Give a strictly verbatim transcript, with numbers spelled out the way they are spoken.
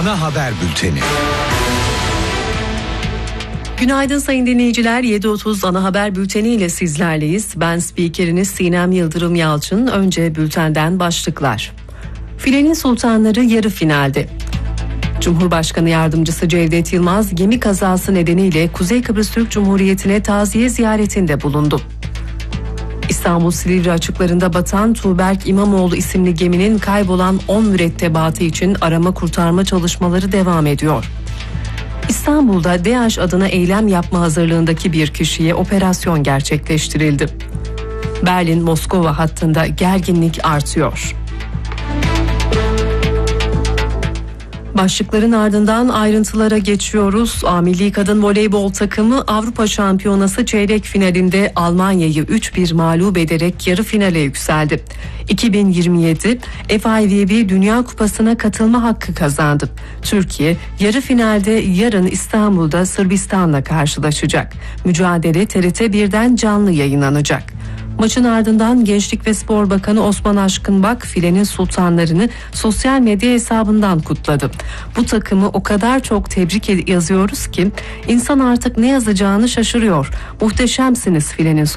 Ana Haber Bülteni. Günaydın sayın dinleyiciler, yedi otuz Ana Haber Bülteni ile sizlerleyiz. Ben spikeriniz Sinem Yıldırım Yalçın. Önce bültenden başlıklar. Filenin Sultanları yarı finalde. Cumhurbaşkanı Yardımcısı Cevdet Yılmaz gemi kazası nedeniyle Kuzey Kıbrıs Türk Cumhuriyeti'ne taziye ziyaretinde bulundu. İstanbul Silivri açıklarında batan Tuğberk İmamoğlu isimli geminin kaybolan on mürettebatı için arama kurtarma çalışmaları devam ediyor. İstanbul'da DAEŞ adına eylem yapma hazırlığındaki bir kişiye operasyon gerçekleştirildi. Berlin-Moskova hattında gerginlik artıyor. Başlıkların ardından ayrıntılara geçiyoruz. A Milli Kadın Voleybol takımı Avrupa Şampiyonası çeyrek finalinde Almanya'yı üç bir mağlup ederek yarı finale yükseldi. iki bin yirmi yedi F I V B Dünya Kupası'na katılma hakkı kazandı. Türkiye yarı finalde yarın İstanbul'da Sırbistan'la karşılaşacak. Mücadele T R T birden canlı yayınlanacak. Maçın ardından Gençlik ve Spor Bakanı Osman Aşkınbak filenin sultanlarını sosyal medya hesabından kutladı. Bu takımı o kadar çok tebrik yazıyoruz ki insan artık ne yazacağını şaşırıyor. Muhteşemsiniz filenin